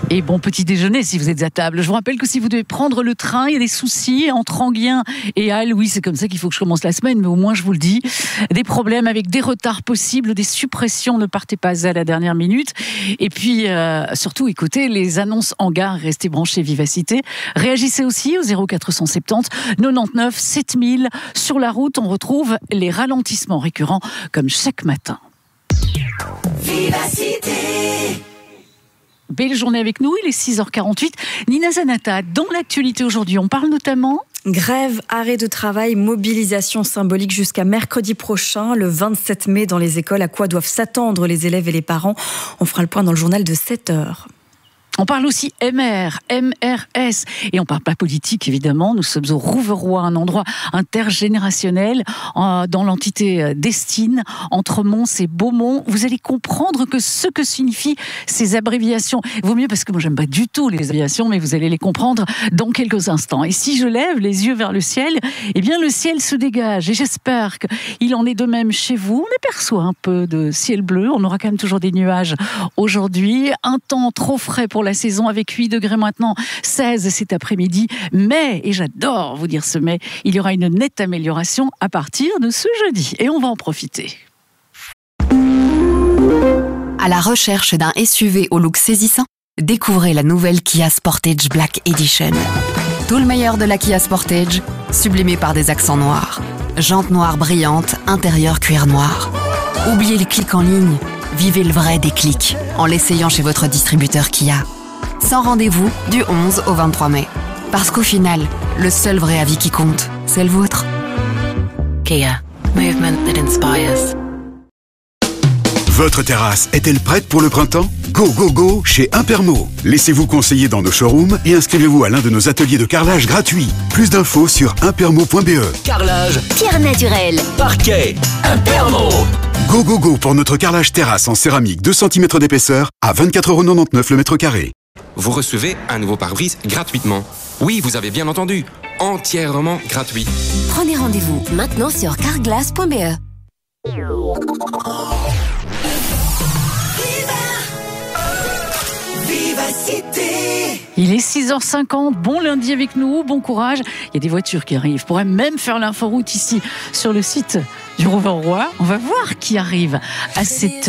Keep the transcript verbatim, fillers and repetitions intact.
Et bon petit déjeuner si vous êtes à table. Je vous rappelle que si vous devez prendre le train, il y a des soucis entre Enghien et Halle. Oui, c'est comme ça qu'il faut que je commence la semaine, mais au moins je vous le dis. Des problèmes avec des retards possibles, des suppressions, ne partez pas à la dernière minute. Et puis, euh, surtout, écoutez les annonces en gare, restez branchés Vivacité. Réagissez aussi au zéro quatre cent soixante-dix quatre-vingt-neuf sept mille. Sur la route, on retrouve les ralentissements récurrents comme chaque matin. Vivacité. Belle journée avec nous, il est six heures quarante-huit. Nina Zanata, dans l'actualité aujourd'hui, on parle notamment... Grève, arrêt de travail, mobilisation symbolique jusqu'à mercredi prochain, le vingt-sept mai, dans les écoles. À quoi doivent s'attendre les élèves et les parents? On fera le point dans le journal de sept heures. On parle aussi M R, M R S, et on parle pas politique évidemment. Nous sommes au Rouveroy, un endroit intergénérationnel dans l'entité d'Estine, entre Mons et Beaumont. Vous allez comprendre que ce que signifient ces abréviations. Il vaut mieux parce que moi j'aime pas du tout les abréviations, mais vous allez les comprendre dans quelques instants. Et si je lève les yeux vers le ciel, eh bien le ciel se dégage. Et j'espère qu'il en est de même chez vous. On aperçoit un peu de ciel bleu. On aura quand même toujours des nuages aujourd'hui. Un temps trop frais pour la saison avec huit degrés maintenant, seize cet après-midi. Mais, et j'adore vous dire ce mais, il y aura une nette amélioration à partir de ce jeudi. Et on va en profiter. À la recherche d'un S U V au look saisissant, découvrez la nouvelle Kia Sportage Black Edition. Tout le meilleur de la Kia Sportage, sublimé par des accents noirs. Jantes noires brillantes, intérieur cuir noir. Oubliez les clics en ligne. Vivez le vrai déclic en l'essayant chez votre distributeur Kia. Sans rendez-vous du onze au vingt-trois mai. Parce qu'au final, le seul vrai avis qui compte, c'est le vôtre. Kia. Movement that inspires. Votre terrasse est-elle prête pour le printemps? Go, go, go chez Impermo. Laissez-vous conseiller dans nos showrooms et inscrivez-vous à l'un de nos ateliers de carrelage gratuits. Plus d'infos sur impermo point b e. Carrelage, pierre naturelle, parquet, Impermo. Go, go, go pour notre carrelage terrasse en céramique deux centimètres d'épaisseur à vingt-quatre euros quatre-vingt-dix le mètre carré. Vous recevez un nouveau pare-brise gratuitement. Oui, vous avez bien entendu, entièrement gratuit. Prenez rendez-vous maintenant sur carglass point b e. Vivacité. Il est six heures cinquante, bon lundi avec nous, bon courage. Il y a des voitures qui arrivent. On pourrait même faire l'inforoute ici sur le site du Rouveroy. On va voir qui arrive à cette